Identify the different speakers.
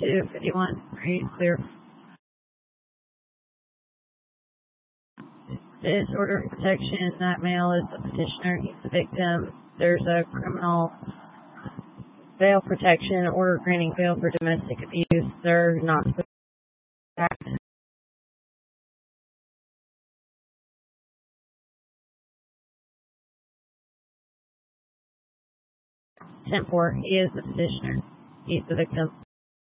Speaker 1: 251. Are you clear? This order of protection, that male is the petitioner, he's the victim. There's a criminal bail protection order granting bail for domestic abuse. They're not supposed to act. 10-4, he is the petitioner. He's the victim.